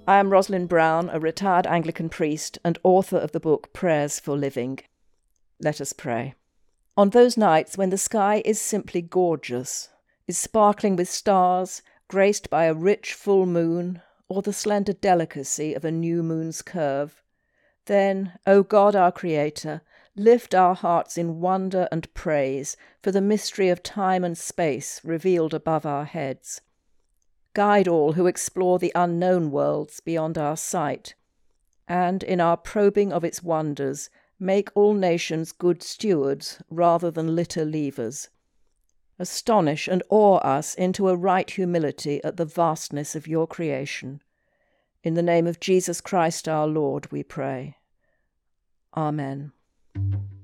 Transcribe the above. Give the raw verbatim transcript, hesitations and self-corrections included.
I am Rosalind Brown, a retired Anglican priest and author of the book Prayers for Living. Let us pray. On those nights when the sky is simply gorgeous, is sparkling with stars, graced by a rich full moon, or the slender delicacy of a new moon's curve, then, O God our Creator, lift our hearts in wonder and praise for the mystery of time and space revealed above our heads. Guide all who explore the unknown worlds beyond our sight, and in our probing of its wonders, make all nations good stewards rather than litter leavers. Astonish and awe us into a right humility at the vastness of your creation. In the name of Jesus Christ our Lord we pray. Amen.